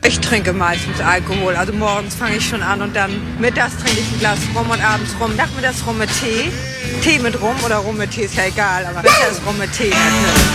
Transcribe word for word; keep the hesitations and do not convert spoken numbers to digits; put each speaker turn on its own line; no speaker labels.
Ich trinke meistens Alkohol. Also morgens fange ich schon an und dann mittags trinke ich ein Glas Rum und abends Rum. Nachmittags Rum mit Tee. Tee mit Rum oder Rum mit Tee ist ja egal, aber besser ist Rum mit Tee.